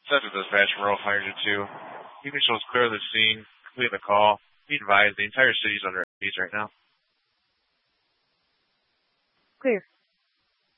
Central Dispatch, Rural Fire 2. You can show us clear of the scene, complete the call. Be advised, the entire city is under FPs right now. Clear.